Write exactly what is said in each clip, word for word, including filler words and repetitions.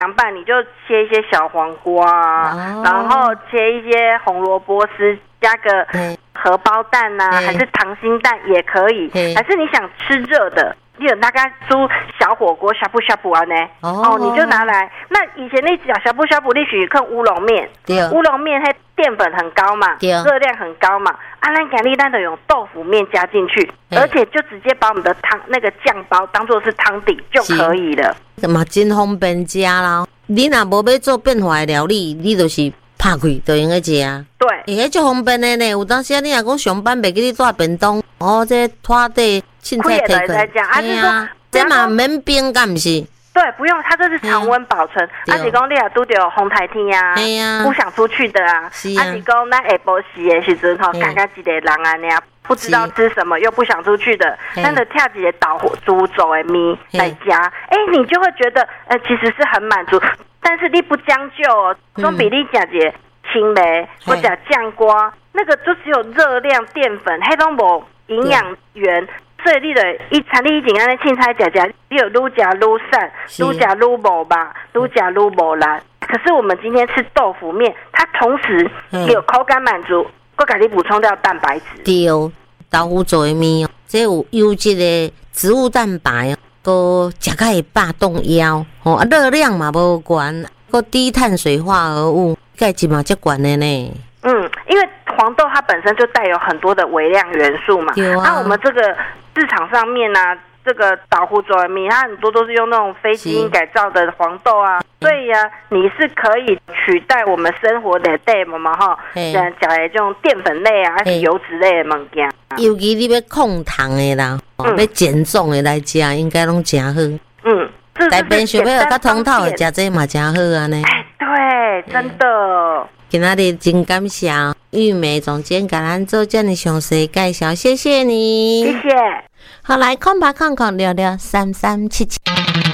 凉拌你就切一些小黄瓜啊，哦、然后切一些红萝卜丝，加个荷包蛋啊，还是溏心蛋也可以，还是你想吃热的。你有大概煮小火锅呷哺呷哺啊呢？哦，你就拿来。那以前那小呷哺呷哺，你许看乌龙面，乌龙面它淀粉很高嘛，热量很高嘛。啊，咱今日咱就用豆腐面加进去，而且就直接把我们的汤那个酱包当做是汤底就可以了。 嘛，真方便吃啦！你若无要做变化的料理，你就是拍开就用个吃啊。 对， 诶，迄足方便的呢。有当时你若讲上班袂记你带便当，哦，这拖地。凊彩摕开， 哎呀， 这嘛免冰，敢不是？ 对，不用，它这是常温保存。啊，是讲你也拄着风台天啊，不想出去的啊，啊是讲咱下晡时的时阵吼，刚刚一个人啊，那样不知道吃什么又不想出去的，咱就跳一个豆腐猪肘的面来加，哎，你就会觉得，呃，其实是很满足。但是你不将就哦，总比你加一个青梅或者酱瓜，那个就只有热量淀粉，迄种无营养源。所以你的一餐你以前安尼凊彩食食，你有愈食愈瘦，愈食愈无吧，愈食愈无力。可是我们今天吃豆腐面，它同时有口感满足，佮给你补充掉蛋白质。 对，豆腐做的面，这有优质的植物蛋白，佮食较会饱动腰，哦，啊热量嘛无悬，佮低碳水化合物，钙质嘛足悬的呢。 嗯，因为黄豆它本身就带有很多的微量元素嘛，那、啊啊、我们这个市场上面呢、啊，这个豆腐做的面，它很多都是用那种非基因改造的黄豆啊，所以啊，你是可以取代我们生活的对嘛嘛哈，讲讲的这种淀粉类啊，还是油脂类的物件。 尤其你要控糖的啦，嗯、要减重的来吃，应该拢真好。嗯，大便想要较通透的吃这嘛真好啊呢。 哎，对，真的。 今仔日真感谢玉梅总监给咱做这么详细介绍，谢谢你， 谢谢。 好，来空吧空空六六三三七七，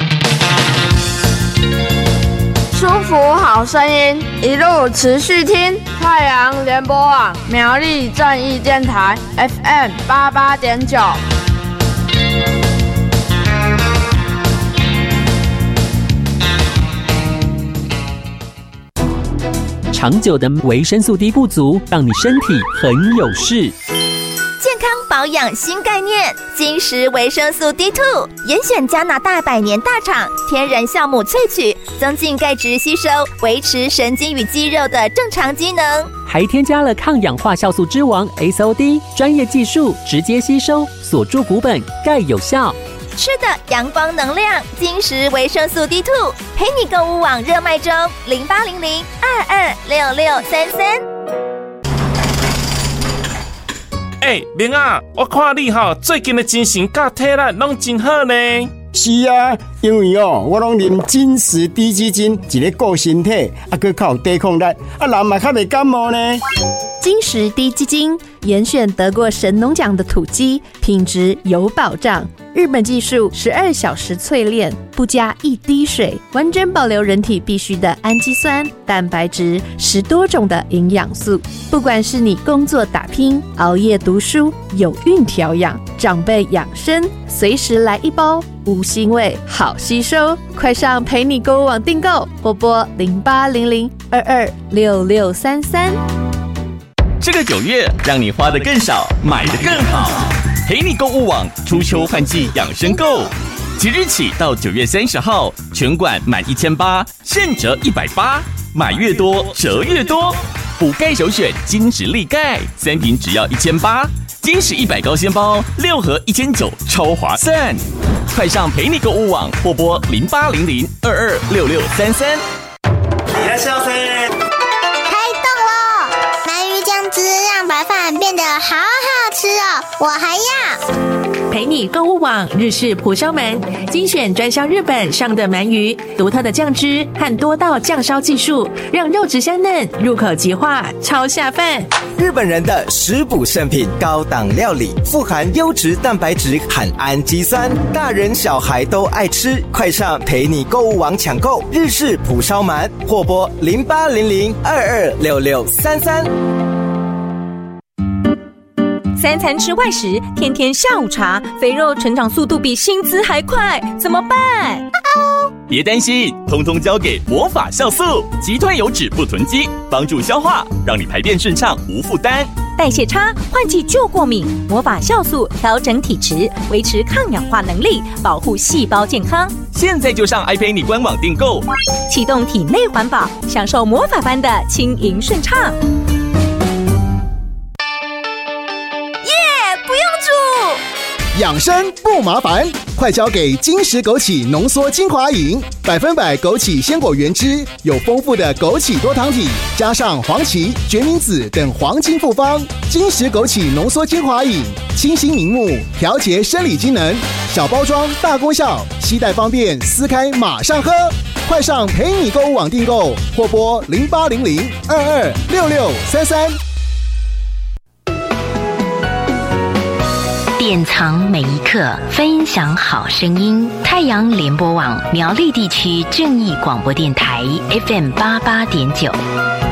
舒服好声音，一路持续听太阳联播网苗栗正义电台 F M 八八点九。 长久的维生素 D 不足，让你身体很有事。 健康保养新概念，金石维生素 D 二 严选加拿大百年大厂天然酵母萃取，增进钙质吸收，维持神经与肌肉的正常机能， 还添加了抗氧化酵素之王 S O D， 专业技术直接吸收，锁住骨本，钙有效。 吃的阳光能量，金石维生素 D 二 陪你购物网热卖中，零八零零二二六六三三。 哎，明啊，我看你哈最近的精神甲体力拢真好呢。 是啊，因为哦，我拢啉金石低基金，一个顾身体，啊，佮较有抵抗力，啊，人嘛较袂感冒呢。 金石低基金严选得过神农奖的土鸡，品质有保障。日本技术十二小时淬炼，不加一滴水，完整保留人体必需的氨基酸、蛋白质，十多种的营养素。不管是你工作打拼、熬夜读书、有孕调养、长辈养生，随时来一包，无腥味，好吸收。快上陪你购物网订购，或拨零八零零二二六六三三。 这个九月，让你花得更少，买得更好。陪你购物网初秋换季养生购，即日起到九月三十号，全馆满一千八，现折一百八，买越多折越多。补钙首选金石力钙，三瓶只要一千八，金石一百高纤包六盒一千九，超划算。快上陪你购物网或拨零八零零二二六六三三。 いらっしゃいませ。 开动喽！鳗鱼酱汁让白饭变得好好吃哦，我还要。 陪你购物网日式蒲烧鳗，精选专销日本上的鳗鱼，独特的酱汁和多道酱烧技术，让肉质香嫩，入口即化，超下饭。 日本人的食补圣品，高档料理，富含优质蛋白质和氨基酸，大人小孩都爱吃。快上陪你购物网抢购日式蒲烧鳗，或拨零八零零二二六六三三。 三餐吃外食，天天下午茶，肥肉成长速度比薪资还快，怎么办？ 别担心，通通交给魔法酵素，集团油脂不囤积，帮助消化，让你排便顺畅无负担。 代谢差，换季就过敏，魔法酵素调整体质，维持抗氧化能力，保护细胞健康。 现在就上 iPay 官网订购， 启动体内环保，享受魔法般的轻盈顺畅。 不用煮， 养生不麻烦，快交给金石枸杞浓缩精华饮，百分百枸杞鲜果原汁，有丰富的枸杞多糖体，加上黄芪、决明子等黄金复方。金石枸杞浓缩精华饮，清新明目，调节生理机能，小包装大功效，携带方便，撕开马上喝。快上陪你购物网订购，或拨零八零零二二六六三三。 典藏每一刻，分享好声音。太阳联播网苗栗地区正义广播电台 F M 八八点九。